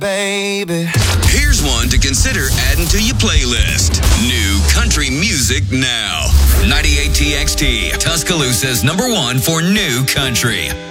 baby. Here's one to consider adding to your playlist. New country music now. 98 TXT, Tuscaloosa's #1 for new country.